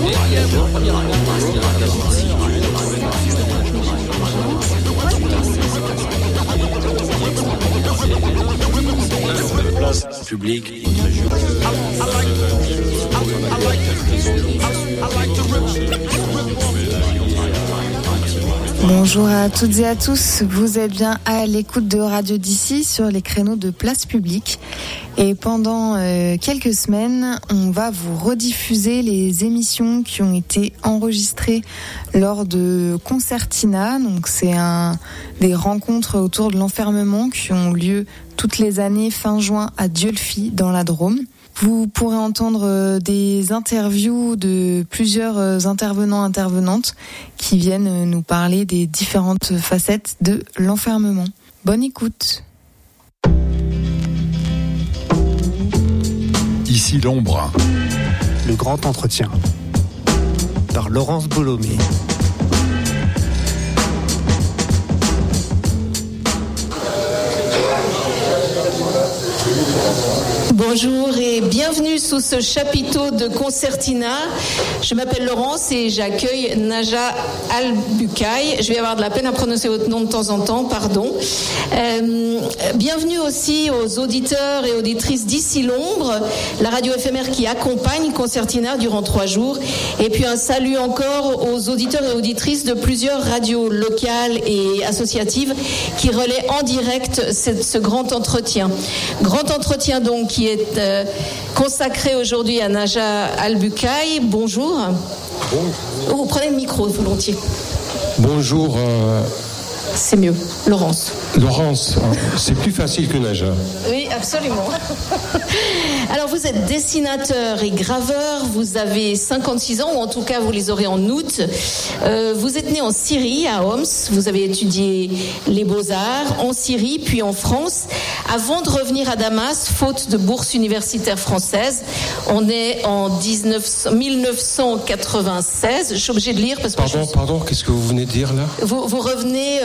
Place publique. Bonjour à toutes et à tous, vous êtes bien à l'écoute de Radio d'ici sur les créneaux de Place Publique. Et pendant quelques semaines, on va vous rediffuser les émissions qui ont été enregistrées lors de Concertina. Donc c'est des rencontres autour de l'enfermement qui ont lieu toutes les années fin juin à Dieulefit dans la Drôme. Vous pourrez entendre des interviews de plusieurs intervenantes qui viennent nous parler des différentes facettes de l'enfermement. Bonne écoute. Ici l'ombre. Le grand entretien. Par Laurence Bollomé. Bonjour et bienvenue sous ce chapiteau de Concertina. Je m'appelle Laurence et j'accueille Naja Al-Bucaille. Je vais avoir de la peine à prononcer votre nom de temps en temps, pardon. Bienvenue aussi aux auditeurs et auditrices d'Ici l'ombre, la radio éphémère qui accompagne Concertina durant 3 jours. Et puis un salut encore aux auditeurs et auditrices de plusieurs radios locales et associatives qui relaient en direct ce grand entretien. Grand entretien donc qui est consacré aujourd'hui à Naja Al-Bucaille. Bonjour. Bonjour. Vous prenez le micro volontiers. Bonjour. C'est mieux. Laurence. Laurence, c'est plus facile que Naja. Oui, absolument. Alors, vous êtes dessinateur et graveur. Vous avez 56 ans, ou en tout cas, vous les aurez en août. Vous êtes né en Syrie, à Homs. Vous avez étudié les beaux-arts en Syrie, puis en France, avant de revenir à Damas, faute de bourse universitaire française. On est en 1996. Je suis obligée de lire parce que... Pardon, qu'est-ce que vous venez de dire là ? Vous revenez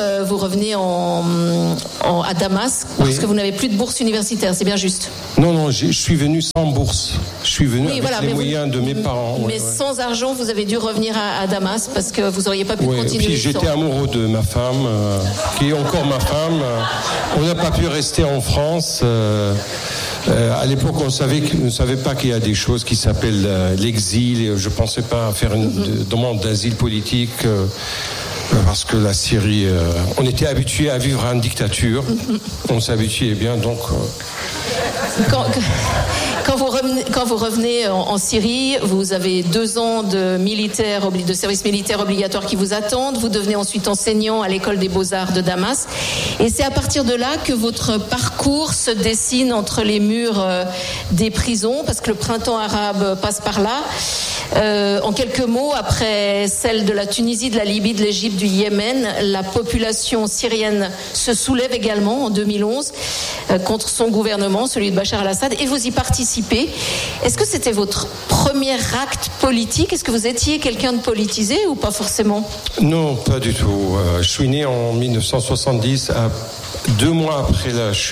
à Damas parce que vous n'avez plus de bourse universitaire, c'est bien juste? Non, je suis venu sans bourse. Je suis venu avec les moyens de mes parents. Mais sans argent, vous avez dû revenir à Damas parce que vous n'auriez pas pu continuer. Et puis j'étais amoureux de ma femme, qui est encore ma femme. On n'a pas pu rester en France. À l'époque, on ne savait pas qu'il y a des choses qui s'appellent l'exil. Je ne pensais pas faire une demande d'asile politique. Parce que la Syrie, on était habitué à vivre en dictature, on s'habituait bien, donc... Quand vous revenez en Syrie, vous avez 2 ans de service militaire obligatoire qui vous attendent. Vous devenez ensuite enseignant à l'école des beaux-arts de Damas. Et c'est à partir de là que votre parcours se dessine entre les murs des prisons, parce que le printemps arabe passe par là. En quelques mots, après celle de la Tunisie, de la Libye, de l'Égypte, du Yémen, la population syrienne se soulève également en 2011 contre son gouvernement, celui de Bachar al-Assad, et vous y participez. Est-ce que c'était votre premier acte politique? Est-ce que vous étiez quelqu'un de politisé ou pas forcément? Non, pas du tout. Je suis né en 1970, 2 mois après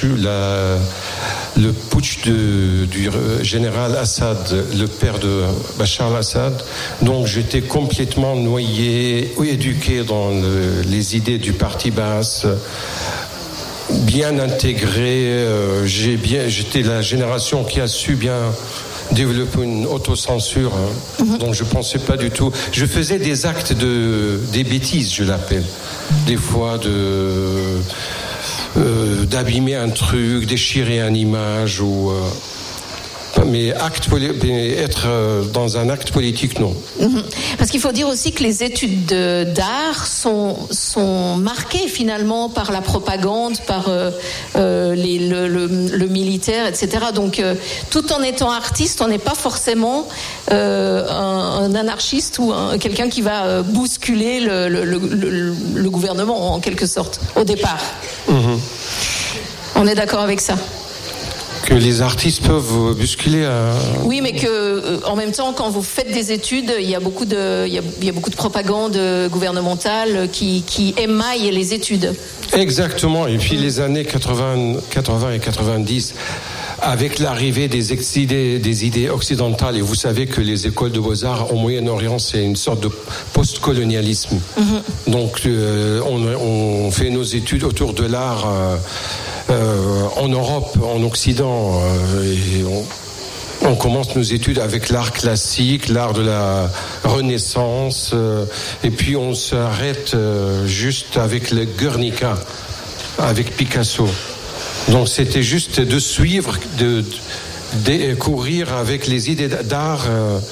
le putsch du général Assad, le père de Bachar al-Assad. Donc j'étais complètement noyé, éduqué dans les idées du parti Baas, bien intégré. J'étais la génération qui a su bien développer une autocensure. Donc je pensais pas du tout. Je faisais des actes des bêtises, je l'appelle. Des fois d'abîmer un truc, déchirer une image ou mais être dans un acte politique, non. Parce qu'il faut dire aussi que les études d'art sont marquées finalement par la propagande, par le militaire, etc. Donc tout en étant artiste, on n'est pas forcément un anarchiste ou quelqu'un qui va bousculer le gouvernement en quelque sorte au départ. On est d'accord avec ça? Que les artistes peuvent bousculer. Oui, mais que en même temps, quand vous faites des études, il y a beaucoup de propagande gouvernementale qui émaille les études. Exactement. Et puis les années 80 et 90. avec l'arrivée des idées occidentales, et vous savez que les écoles de beaux-arts au Moyen-Orient, c'est une sorte de post-colonialisme. Donc on fait nos études autour de l'art en Europe, en Occident, et on commence nos études avec l'art classique, l'art de la Renaissance, et puis on s'arrête juste avec le Guernica, avec Picasso. Donc c'était juste de suivre, de courir avec les idées d'art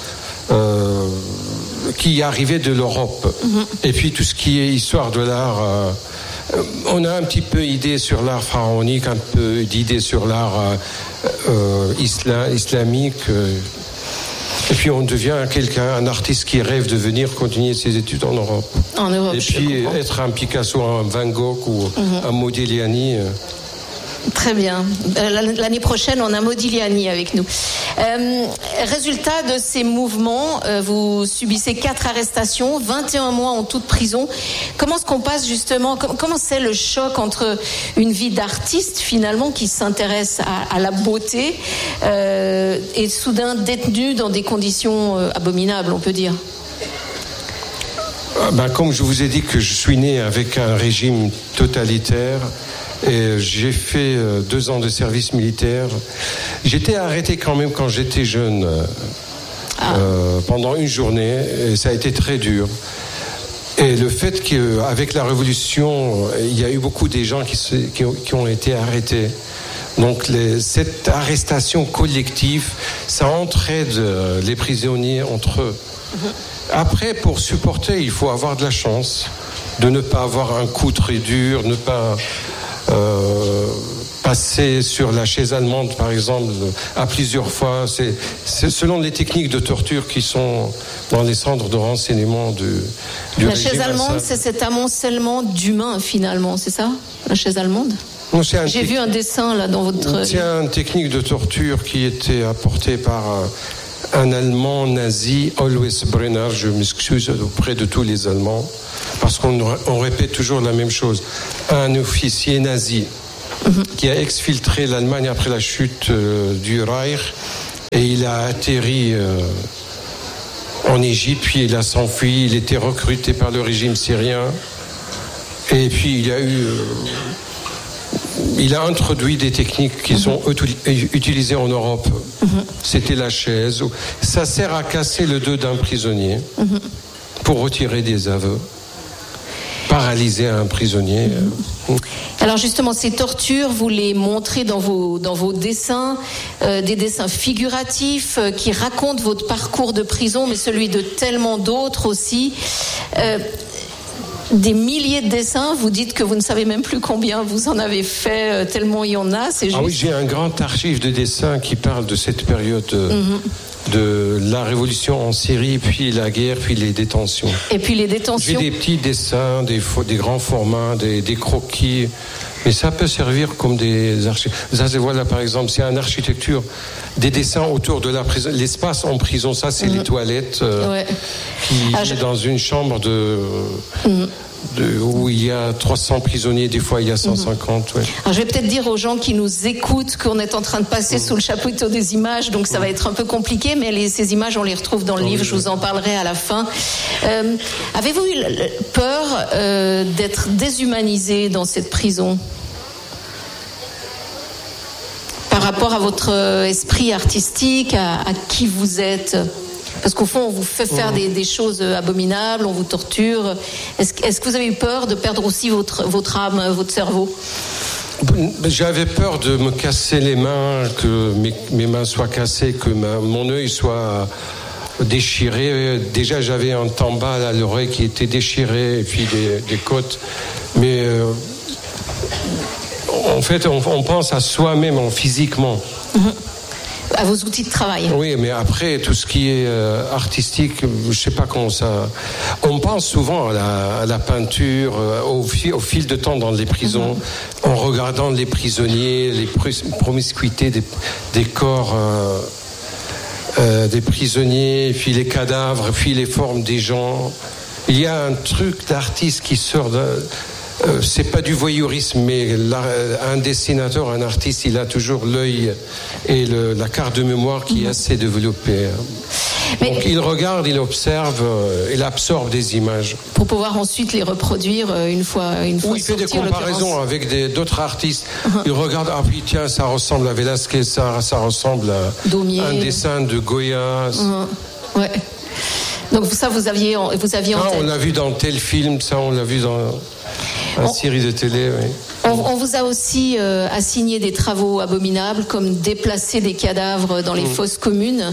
qui arrivaient de l'Europe. Et puis tout ce qui est histoire de l'art, on a un petit peu idée sur l'art pharaonique, un peu d'idée sur l'art islamique. Et puis on devient un artiste qui rêve de venir continuer ses études en Europe. Et puis être un Picasso, un Van Gogh ou un Modigliani. Très bien. L'année prochaine, on a Modigliani avec nous. Résultat de ces mouvements, vous subissez 4 arrestations, 21 mois en toute prison. Comment est-ce qu'on passe justement, comment c'est le choc entre une vie d'artiste finalement qui s'intéresse à la beauté et soudain détenu dans des conditions abominables, on peut dire? Comme je vous ai dit que je suis né avec un régime totalitaire, et j'ai fait 2 ans de service militaire. J'étais arrêté quand même quand j'étais jeune, pendant une journée, et ça a été très dur. Et le fait qu'avec la Révolution, il y a eu beaucoup de gens qui ont été arrêtés. Donc cette arrestation collective, ça entraide les prisonniers entre eux. Après, pour supporter, il faut avoir de la chance de ne pas avoir un coup très dur, ne pas passer sur la chaise allemande, par exemple, à plusieurs fois. C'est selon les techniques de torture qui sont dans les centres de renseignement du La chaise allemande, c'est cet amoncellement d'humains, finalement, c'est ça? La chaise allemande? J'ai vu un dessin, là, dans votre... C'est une technique de torture qui était apportée par un Allemand nazi, Alois Brenner. Je m'excuse auprès de tous les Allemands, parce qu'on répète toujours la même chose. Un officier nazi qui a exfiltré l'Allemagne après la chute du Reich, et il a atterri en Égypte, puis il a s'enfui, il était recruté par le régime syrien, et puis il a introduit des techniques qui sont utilisées en Europe. C'était la chaise. Ça sert à casser le dos d'un prisonnier pour retirer des aveux. Paralyser un prisonnier. Alors justement, ces tortures, vous les montrez dans vos dessins, des dessins figuratifs qui racontent votre parcours de prison, mais celui de tellement d'autres aussi. Des milliers de dessins, vous dites que vous ne savez même plus combien vous en avez fait, tellement il y en a, c'est juste... Oui, j'ai un grand archive de dessins qui parle de cette période de la révolution en Syrie, puis la guerre, puis les détentions. Et puis les détentions... J'ai des petits dessins, des grands formats, des croquis, mais ça peut servir comme des archives. Ça, voilà, par exemple, c'est une architecture, des dessins autour de la prison, l'espace en prison, ça c'est les toilettes, qui est dans une chambre où il y a 300 prisonniers, des fois il y a 150. Alors je vais peut-être dire aux gens qui nous écoutent qu'on est en train de passer sous le chapiteau des images, donc ça va être un peu compliqué, mais ces images on les retrouve dans le livre, je vous en parlerai à la fin. Avez-vous eu peur d'être déshumanisé dans cette prison par rapport à votre esprit artistique, à qui vous êtes? Parce qu'au fond, on vous fait faire des choses abominables, on vous torture. Est-ce que vous avez eu peur de perdre aussi votre âme, votre cerveau? J'avais peur de me casser les mains, que mes mains soient cassées, que mon œil soit déchiré. Déjà, j'avais un tambal à l'oreille qui était déchiré, et puis des côtes. Mais en fait, on pense à soi-même physiquement. À vos outils de travail. Oui, mais après, tout ce qui est artistique, je ne sais pas comment ça... On pense souvent à la peinture, au fil de temps dans les prisons, en regardant les prisonniers, les promiscuités des corps des prisonniers, puis les cadavres, puis les formes des gens. Il y a un truc d'artiste qui sort c'est pas du voyeurisme, mais un dessinateur, un artiste, il a toujours l'œil et la carte de mémoire qui est assez développée. Donc il regarde, il observe, il absorbe des images. Pour pouvoir ensuite les reproduire une fois Ou il fait des comparaisons avec d'autres artistes. Il regarde, ah oui, tiens, ça ressemble à Velázquez, ça ressemble à Daumier. Un dessin de Goya. Ouais. Donc ça, vous aviez en tête. On l'a vu dans tel film, ça, on l'a vu dans une série de télé, oui. On vous a aussi assigné des travaux abominables, comme déplacer des cadavres dans les fosses communes.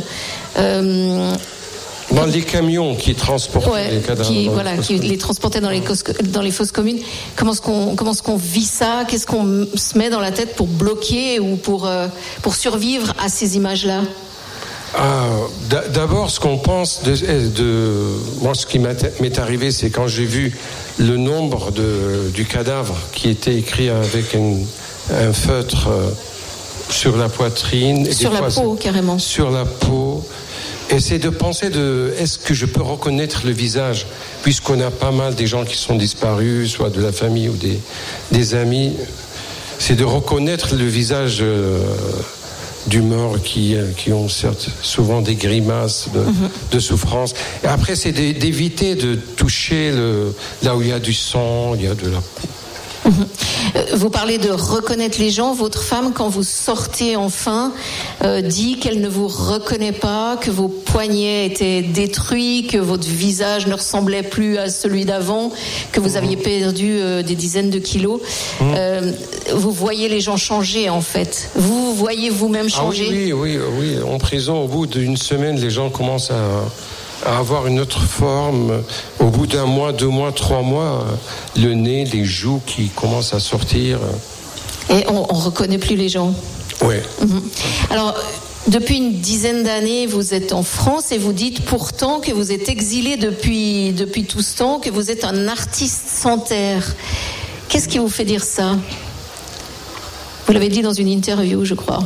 Dans les camions qui transportaient les cadavres. Qui les transportaient dans les fosses communes. Comment est-ce qu'on vit ça? Qu'est-ce qu'on se met dans la tête pour bloquer ou pour survivre à ces images-là? D'abord, ce qu'on pense moi, ce qui m'est arrivé, c'est quand j'ai vu le nombre du cadavre qui était écrit avec un feutre sur la poitrine. Sur la peau, carrément. Sur la peau. Et c'est de penser est-ce que je peux reconnaître le visage, puisqu'on a pas mal des gens qui sont disparus, soit de la famille ou des amis. C'est de reconnaître le visage du mort qui ont certes souvent des grimaces de souffrance. Et après, c'est d'éviter de toucher là où il y a du sang, il y a de la peau. Vous parlez de reconnaître les gens. Votre femme, quand vous sortez enfin, dit qu'elle ne vous reconnaît pas, que vos poignets étaient détruits, que votre visage ne ressemblait plus à celui d'avant, que vous aviez perdu des dizaines de kilos. Vous voyez les gens changer, en fait. Vous voyez vous-même changer. Oui. En prison, au bout d'une semaine, les gens commencent à avoir une autre forme. Au bout d'un mois, 2 mois, 3 mois, le nez, les joues qui commencent à sortir. Et on reconnaît plus les gens. Oui. Alors, depuis une dizaine d'années, vous êtes en France et vous dites pourtant que vous êtes exilé depuis tout ce temps, que vous êtes un artiste sans terre. Qu'est-ce qui vous fait dire ça? Vous l'avez dit dans une interview, je crois.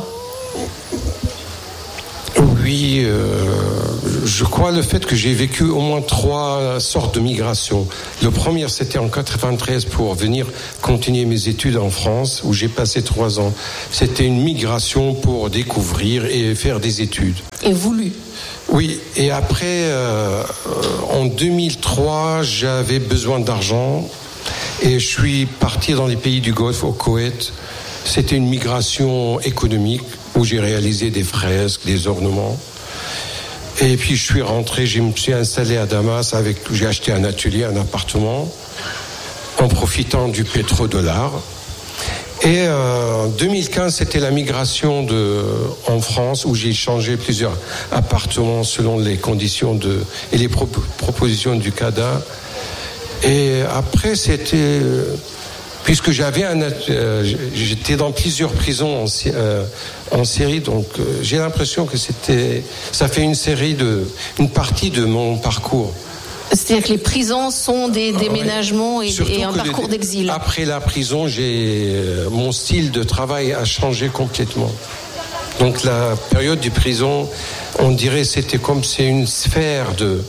Oui, je crois le fait que j'ai vécu au moins 3 sortes de migrations. Le premier, c'était en 93 pour venir continuer mes études en France, où j'ai passé 3 ans. C'était une migration pour découvrir et faire des études. Et voulu. Oui, et après, en 2003, j'avais besoin d'argent et je suis parti dans les pays du Golfe, au Koweït. C'était une migration économique où j'ai réalisé des fresques, des ornements. Et puis je suis rentré, je me suis installé à Damas, j'ai acheté un atelier, un appartement, en profitant du pétrodollar. Et en 2015, c'était la migration en France, où j'ai changé plusieurs appartements selon les conditions et les propositions du CADA. Et après, c'était... Puisque j'étais dans plusieurs prisons en série, donc j'ai l'impression que ça fait une partie de mon parcours. C'est-à-dire que les prisons sont des déménagements et un parcours d'exil. Après la prison, mon style de travail a changé complètement. Donc la période de prison, on dirait, c'était comme c'est une sphère de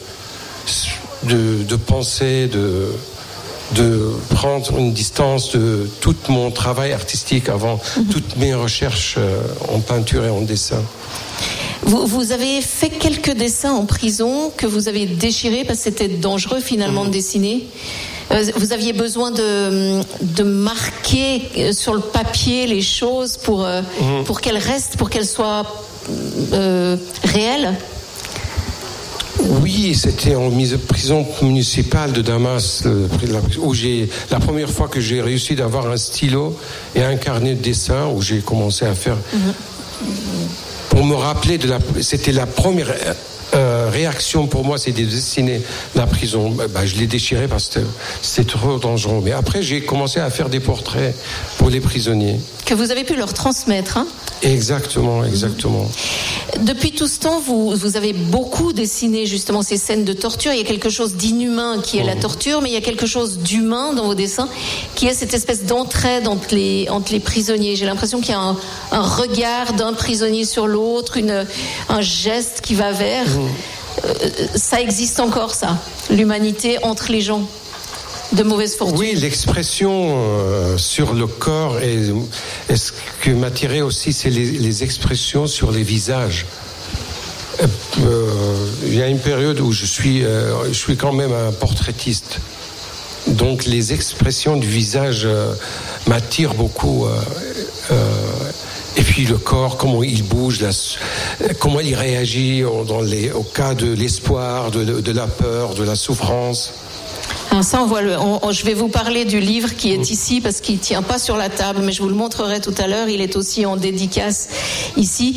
pensée, de prendre une distance de tout mon travail artistique avant, toutes mes recherches en peinture et en dessin. Vous avez fait quelques dessins en prison que vous avez déchirés parce que c'était dangereux finalement de dessiner. Vous aviez besoin de marquer sur le papier les choses pour qu'elles restent, pour qu'elles soient réelles. Oui, c'était en prison municipale de Damas, où la première fois que j'ai réussi d'avoir un stylo et un carnet de dessin, où j'ai commencé à faire pour me rappeler c'était la première réaction pour moi, c'est de dessiner la prison. Je l'ai déchiré parce que c'était trop dangereux. Mais après, j'ai commencé à faire des portraits pour les prisonniers. Que vous avez pu leur transmettre, hein ? Exactement. Depuis tout ce temps, vous avez beaucoup dessiné justement ces scènes de torture. Il y a quelque chose d'inhumain qui est la torture, mais il y a quelque chose d'humain dans vos dessins qui est cette espèce d'entraide entre les prisonniers. J'ai l'impression qu'il y a un regard d'un prisonnier sur l'autre, un geste qui va vers. Ça existe encore, ça, l'humanité entre les gens. de mauvaise fortune. Oui, l'expression sur le corps et ce qui m'attirait aussi, c'est les expressions sur les visages. Il y a une période où je suis quand même un portraitiste. Donc les expressions du visage m'attirent beaucoup. Et puis le corps, comment il bouge, comment il réagit au cas de l'espoir, de la peur, de la souffrance. Alors ça, je vais vous parler du livre qui est ici parce qu'il ne tient pas sur la table, mais je vous le montrerai tout à l'heure. Il est aussi en dédicace ici.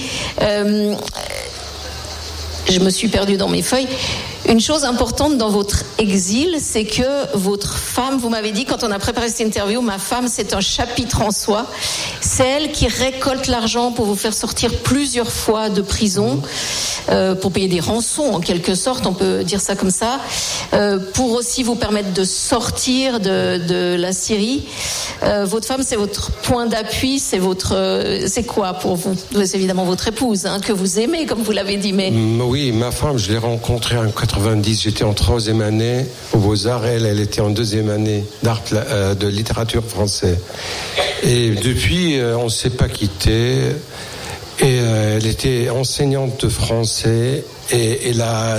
Je me suis perdue dans mes feuilles. Une chose importante dans votre exil, c'est que votre femme, vous m'avez dit quand on a préparé cette interview, ma femme c'est un chapitre en soi. C'est elle qui récolte l'argent pour vous faire sortir plusieurs fois de prison, pour payer des rançons en quelque sorte, on peut dire ça comme ça, pour aussi vous permettre de sortir de la Syrie. Votre femme c'est votre point d'appui, c'est quoi pour vous? C'est évidemment votre épouse, que vous aimez comme vous l'avez dit, mais... Oui, ma femme, je l'ai rencontrée en 90, j'étais en 3e année aux Beaux-Arts, elle était en 2e année d'art, de littérature française. Et depuis, on ne s'est pas quitté. Et elle était enseignante de français et elle a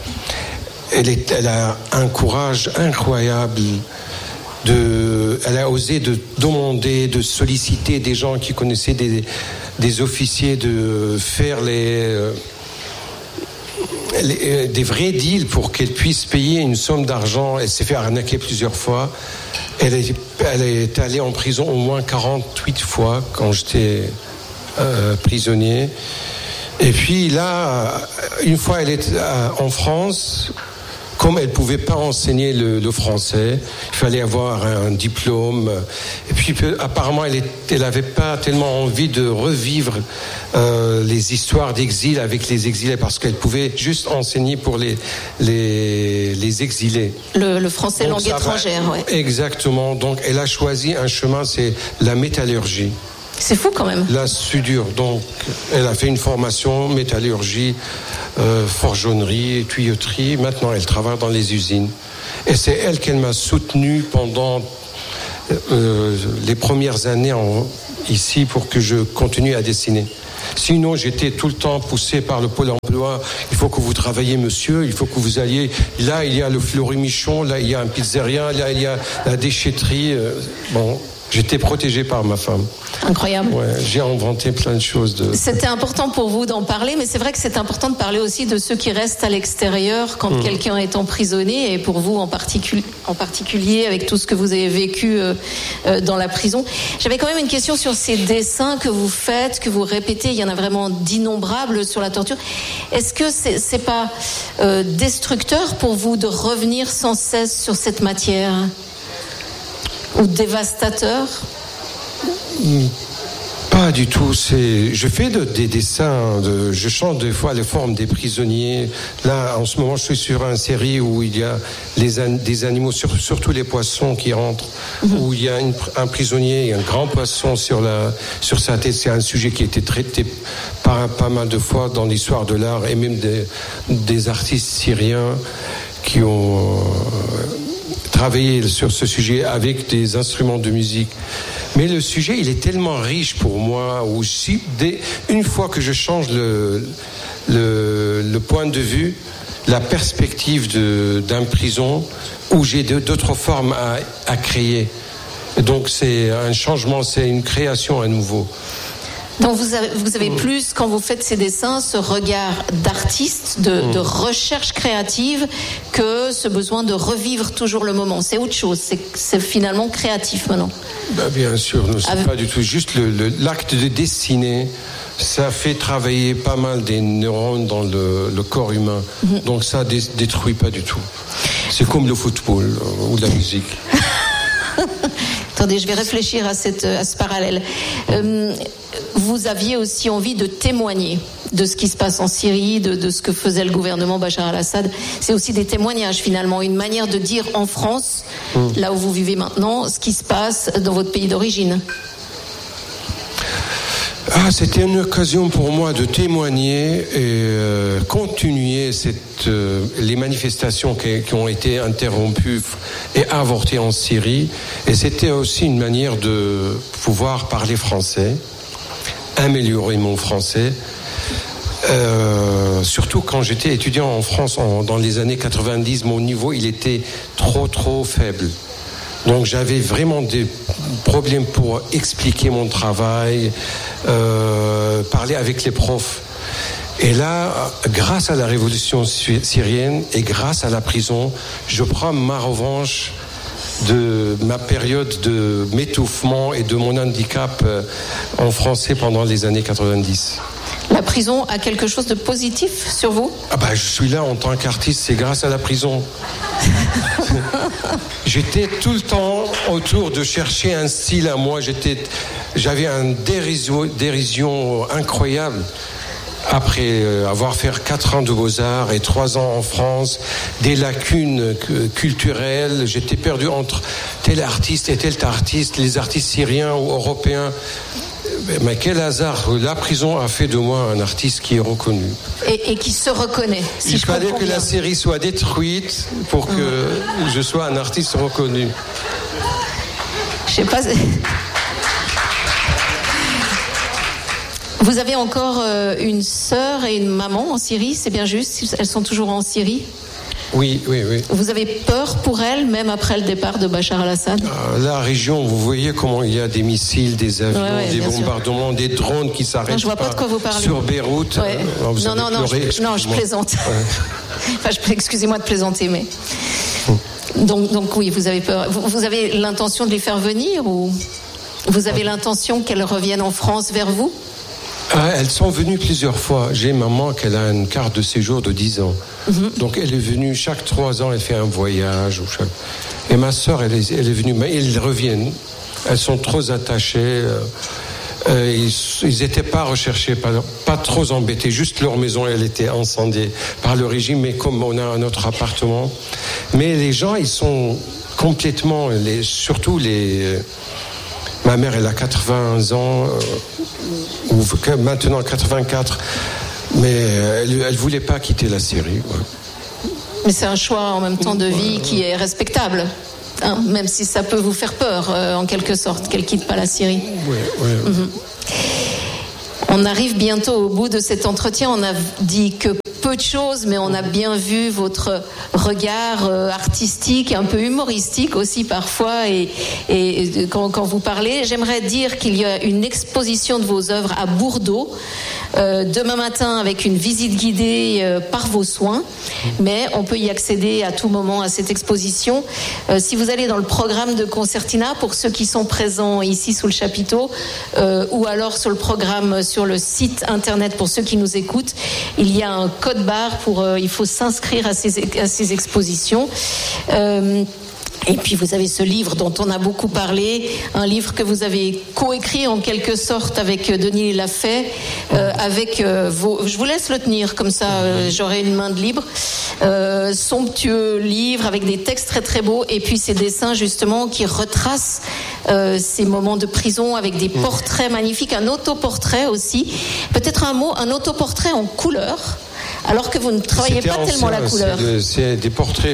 un courage incroyable. Elle a osé de demander, de solliciter des gens qui connaissaient des officiers, de faire des vrais deals pour qu'elle puisse payer une somme d'argent. Elle s'est fait arnaquer plusieurs fois. Elle est allée en prison au moins 48 fois quand j'étais prisonnier. Et puis là, une fois elle est en France, comme elle ne pouvait pas enseigner le français, il fallait avoir un diplôme. Et puis apparemment, elle n'avait pas tellement envie de revivre les histoires d'exil avec les exilés, parce qu'elle pouvait juste enseigner pour les exilés. Le français langue étrangère, oui. Exactement. Donc elle a choisi un chemin, c'est la métallurgie. C'est fou quand même. La soudure. Donc elle a fait une formation métallurgie, forgeronnerie, tuyauterie. Maintenant, elle travaille dans les usines. Et c'est elle qu'elle m'a soutenu pendant les premières années ici pour que je continue à dessiner. Sinon, j'étais tout le temps poussé par le Pôle emploi. Il faut que vous travailliez, monsieur. Il faut que vous alliez. Là, il y a le Fleury-Michon. Là, il y a un pizzeria. Là, il y a la déchetterie. J'étais protégé par ma femme. Incroyable. Ouais, j'ai inventé plein de choses. C'était important pour vous d'en parler, mais c'est vrai que c'est important de parler aussi de ceux qui restent à l'extérieur quand quelqu'un est emprisonné, et pour vous en particulier avec tout ce que vous avez vécu dans la prison. J'avais quand même une question sur ces dessins que vous faites, que vous répétez. Il y en a vraiment d'innombrables sur la torture. Est-ce que c'est pas destructeur pour vous de revenir sans cesse sur cette matière ? Ou dévastateur? Pas du tout. Je fais des dessins. Je change des fois les formes des prisonniers. Là, en ce moment, je suis sur une série où il y a des animaux, surtout les poissons qui rentrent, où il y a un prisonnier, un grand poisson sur sa tête. C'est un sujet qui a été traité pas mal de fois dans l'histoire de l'art, et même des artistes syriens qui ont travailler sur ce sujet avec des instruments de musique. Mais le sujet, il est tellement riche pour moi, où une fois que je change le point de vue, la perspective d'un prison, où j'ai d'autres formes à créer. Et donc c'est un changement, c'est une création à nouveau. Donc vous avez plus, quand vous faites ces dessins, ce regard d'artiste, de recherche créative, que ce besoin de revivre toujours le moment. C'est autre chose, c'est finalement créatif maintenant. Bien sûr, c'est pas du tout juste l'acte de dessiner. Ça fait travailler pas mal des neurones dans le corps humain. Donc ça détruit pas du tout. C'est comme le football ou la musique. Attendez, je vais réfléchir à ce parallèle. Vous aviez aussi envie de témoigner de ce qui se passe en Syrie, de ce que faisait le gouvernement Bachar al-Assad. C'est aussi des témoignages finalement, une manière de dire en France, là où vous vivez maintenant, ce qui se passe dans votre pays d'origine. C'était une occasion pour moi de témoigner et continuer les manifestations qui ont été interrompues et avortées en Syrie. Et c'était aussi une manière de pouvoir parler français, améliorer mon français. Surtout quand j'étais étudiant en France dans les années 90, mon niveau il était trop faible. Donc j'avais vraiment des problèmes pour expliquer mon travail, parler avec les profs. Et là, grâce à la révolution syrienne et grâce à la prison, je prends ma revanche de ma période de m'étouffement et de mon handicap en français pendant les années 90. La prison a quelque chose de positif sur vous ? Je suis là en tant qu'artiste, c'est grâce à la prison. J'étais tout le temps autour de chercher un style à moi. J'avais une dérision incroyable. Après avoir fait 4 ans de Beaux-Arts et 3 ans en France, des lacunes culturelles, j'étais perdu entre tel artiste et tel artiste, les artistes syriens ou européens. Mais quel hasard, la prison a fait de moi un artiste qui est reconnu. Et qui se reconnaît. Il fallait que la série soit détruite pour que je sois un artiste reconnu. Je sais pas... Vous avez encore une sœur et une maman en Syrie, c'est bien juste ? Elles sont toujours en Syrie ? Oui. Vous avez peur pour elles, même après le départ de Bachar al-Assad ? La région, vous voyez comment il y a des missiles, des avions, des bombardements, sûr. Des drones qui s'arrêtent je vois pas de quoi vous parlez. Sur Beyrouth. Ouais. Non, je plaisante. Ouais. Excusez-moi de plaisanter, mais... Donc oui, vous avez peur. Vous avez l'intention de les faire venir ou vous avez l'intention qu'elles reviennent en France vers vous ? Elles sont venues plusieurs fois. J'ai maman qui a une carte de séjour de 10 ans. Donc elle est venue chaque 3 ans, elle fait un voyage. Et ma sœur, elle est venue, mais elles reviennent. Elles sont trop attachées. Ils n'étaient pas recherchés, pas trop embêtés. Juste leur maison, elle était incendiée par le régime, mais comme on a un autre appartement. Mais les gens, ils sont complètement, surtout les... Ma mère, elle a 80 ans, ou maintenant 84, mais elle voulait pas quitter la Syrie. Ouais. Mais c'est un choix en même temps de vie qui est respectable, hein, même si ça peut vous faire peur, en quelque sorte, qu'elle quitte pas la Syrie. Oui. On arrive bientôt au bout de cet entretien. On a dit que peu de choses, mais on a bien vu votre regard artistique, un peu humoristique aussi parfois, et quand vous parlez. J'aimerais dire qu'il y a une exposition de vos œuvres à Bourdeaux demain matin avec une visite guidée par vos soins, mais on peut y accéder à tout moment à cette exposition. Si vous allez dans le programme de Concertina, pour ceux qui sont présents ici sous le chapiteau, ou alors sur le programme sur le site internet pour ceux qui nous écoutent, il y a un code barre il faut s'inscrire à ces expositions. Et puis vous avez ce livre dont on a beaucoup parlé, un livre que vous avez coécrit en quelque sorte avec Denis Lafay, je vous laisse le tenir comme ça, j'aurai une main de libre. Somptueux livre avec des textes très très beaux et puis ces dessins justement qui retracent ces moments de prison avec des portraits magnifiques, un autoportrait aussi. Peut-être un autoportrait en couleur, alors que vous ne travaillez pas tellement la couleur. C'est des portraits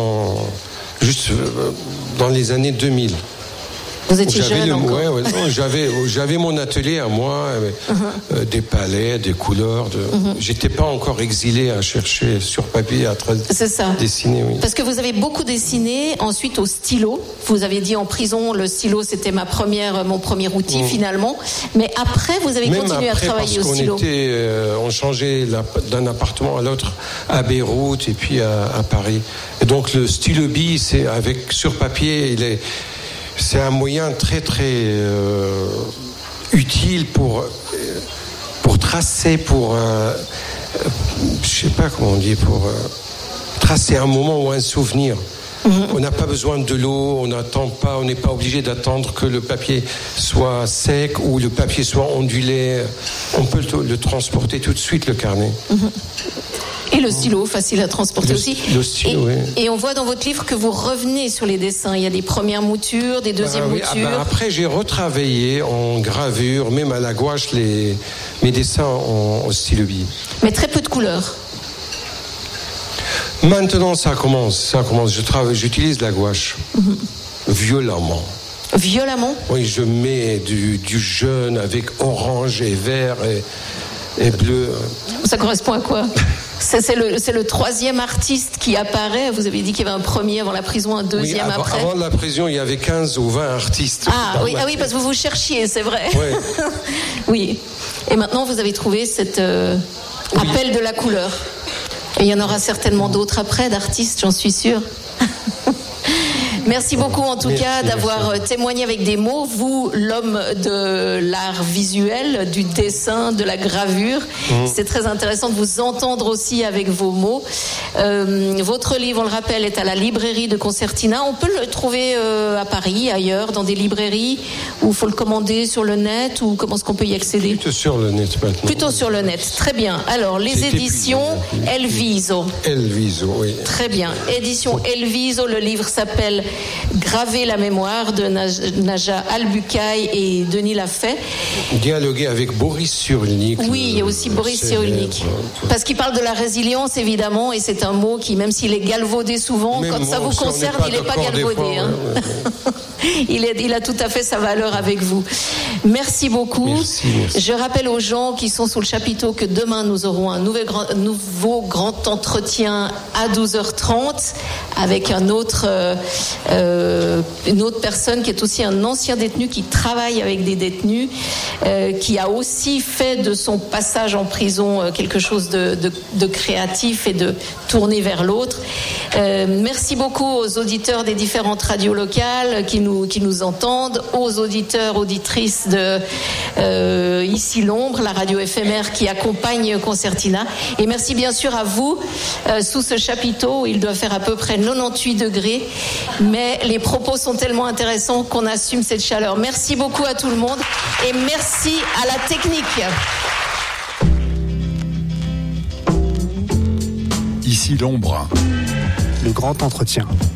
juste dans les années 2000. Vous étiez jeune encore. J'avais mon atelier à moi, des palais, des couleurs. J'étais pas encore exilé à chercher sur papier, à dessiner. Oui. Parce que vous avez beaucoup dessiné, ensuite au stylo. Vous avez dit en prison, le stylo c'était mon premier outil finalement. Mais après, vous avez continué à travailler au stylo. On changeait d'un appartement à l'autre à Beyrouth et puis à Paris. Et donc le stylo-bille, c'est sur papier, c'est un moyen très très utile pour tracer, je sais pas comment on dit, pour tracer un moment ou un souvenir. On n'a pas besoin de l'eau, on n'est pas obligé d'attendre que le papier soit sec ou le papier soit ondulé. On peut le transporter tout de suite, le carnet. Et le stylo, facile à transporter aussi. Le stylo, oui. Et on voit dans votre livre que vous revenez sur les dessins. Il y a des premières moutures, des deuxièmes moutures. Après, j'ai retravaillé en gravure, même à la gouache, mes dessins au stylo bille. Mais très peu de couleurs. Maintenant, ça commence. J'utilise la gouache. Violemment. Violemment ? Oui, je mets du jaune avec orange et vert et bleu. Ça correspond à quoi ? C'est le troisième artiste qui apparaît. Vous avez dit qu'il y avait un premier avant la prison, un deuxième après. Avant la prison, il y avait 15 ou 20 artistes. Oui, parce que vous cherchiez, c'est vrai. Oui. Oui. Et maintenant, vous avez trouvé cet appel de la couleur. Et il y en aura certainement d'autres après, d'artistes, j'en suis sûre. Merci beaucoup en tout cas d'avoir témoigné avec des mots, vous, l'homme de l'art visuel, du dessin, de la gravure. C'est très intéressant de vous entendre aussi avec vos mots. Votre livre, on le rappelle, est à la librairie de Concertina. On peut le trouver à Paris, ailleurs, dans des librairies, où il faut le commander sur le net, ou comment est-ce qu'on peut y accéder ? Plutôt sur le net maintenant. Plutôt sur le net, très bien. Alors, les éditions Elviso. Elviso, oui. Très bien. Édition Elviso, le livre s'appelle Graver la mémoire de Naja Albucaille et Denis Lafay. Dialoguer avec Boris Cyrulnik. Oui, il y a aussi Boris Cyrulnik. Parce qu'il parle de la résilience, évidemment, et c'est un mot qui, même s'il est galvaudé souvent, quand ça vous concerne, il n'est pas galvaudé. Il a tout à fait sa valeur avec vous. Merci beaucoup. Merci. Je rappelle aux gens qui sont sous le chapiteau que demain, nous aurons un nouveau grand entretien à 12h30 avec une autre personne qui est aussi un ancien détenu qui travaille avec des détenus, qui a aussi fait de son passage en prison quelque chose de créatif et de tourné vers l'autre. Merci beaucoup aux auditeurs des différentes radios locales qui nous entendent, aux auditeurs, auditrices de Ici l'ombre, la radio éphémère qui accompagne Concertina. Et merci bien sûr à vous, sous ce chapiteau, il doit faire à peu près 98 degrés, mais les propos sont tellement intéressants qu'on assume cette chaleur. Merci beaucoup à tout le monde et merci à la technique. Ici l'ombre. Le grand entretien.